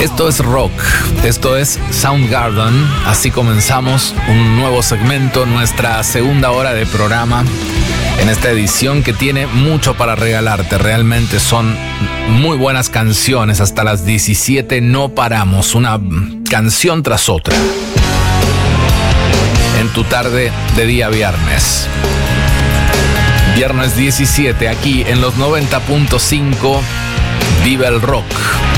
Esto es rock, esto es Soundgarden. Así comenzamos un nuevo segmento, nuestra segunda hora de programa en esta edición que tiene mucho para regalarte. Realmente son muy buenas canciones. Hasta las 17 no paramos, una canción tras otra en tu tarde de día viernes. Viernes 17 aquí en los 90.5. Vive el rock.